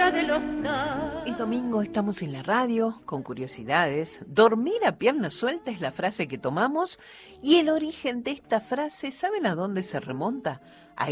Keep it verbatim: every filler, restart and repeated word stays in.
sombra del hostal. Es domingo, estamos en la radio con curiosidades. Dormir a pierna suelta es la frase que tomamos y el origen de esta frase, ¿saben a dónde se remonta?